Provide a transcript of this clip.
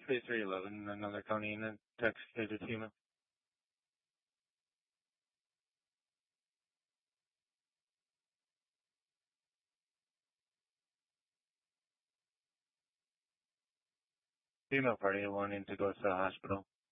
3311, another county unit, intoxicated female. Female party wanting to go to the hospital.